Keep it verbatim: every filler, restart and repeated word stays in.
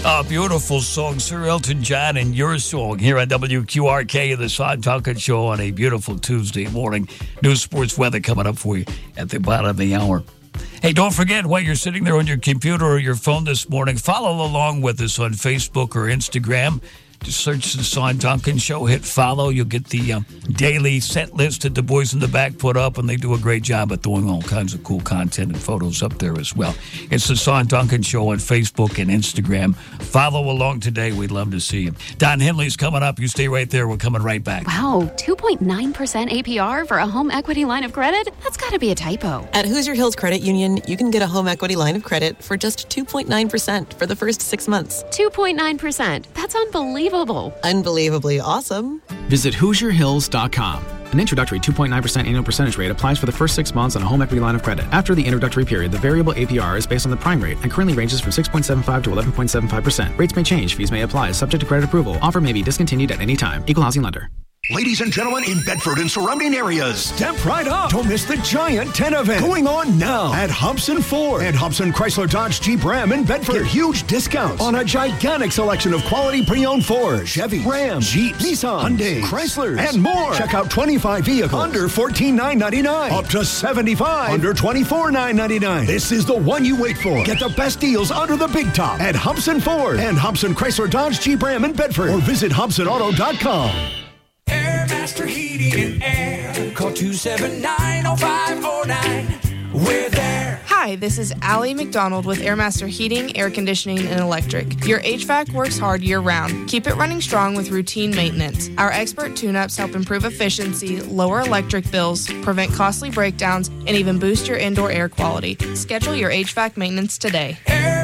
A beautiful song, Sir Elton John, and Your Song here on W Q R K, the Sean Duncan Show on a beautiful Tuesday morning. New sports weather coming up for you at the bottom of the hour. Hey, don't forget, while you're sitting there on your computer or your phone this morning, follow along with us on Facebook or Instagram. Just search the Sean Duncan Show, hit follow. You'll get the um, daily set list that the boys in the back put up, and they do a great job at throwing all kinds of cool content and photos up there as well. It's the Sean Duncan Show on Facebook and Instagram. Follow along today. We'd love to see you. Don Henley's coming up. You stay right there. We're coming right back. Wow, two point nine percent A P R for a home equity line of credit? That's got to be a typo. At Hoosier Hills Credit Union, you can get a home equity line of credit for just two point nine percent for the first six months. two point nine percent. That's unbelievable. Unbelievably awesome. Visit Hoosier Hills dot com. An introductory two point nine percent annual percentage rate applies for the first six months on a home equity line of credit. After the introductory period, the variable A P R is based on the prime rate and currently ranges from six point seven five to eleven point seven five percent. Rates may change. Fees may apply. Subject to credit approval. Offer may be discontinued at any time. Equal housing lender. Ladies and gentlemen in Bedford and surrounding areas, step right up. Don't miss the Giant ten event going on now at Hobson Ford and Hobson Chrysler Dodge Jeep Ram in Bedford. Get huge discounts on a gigantic selection of quality pre-owned Ford, Chevy, Ram, Jeep, Nissan, Hyundai, Chrysler, and more. Check out twenty-five vehicles under fourteen thousand nine hundred ninety-nine dollars, up to seventy-five under twenty-four thousand nine hundred ninety-nine dollars. This is the one you wait for. Get the best deals under the big top at Hobson Ford and Hobson Chrysler Dodge Jeep Ram in Bedford, or visit Hobson Auto dot com. Airmaster Heating and Air. Call two seven nine, oh five oh nine. We're there. Hi, this is Allie McDonald with Airmaster Heating, Air Conditioning, and Electric. Your H V A C works hard year-round. Keep it running strong with routine maintenance. Our expert tune-ups help improve efficiency, lower electric bills, prevent costly breakdowns, and even boost your indoor air quality. Schedule your H V A C maintenance today. Air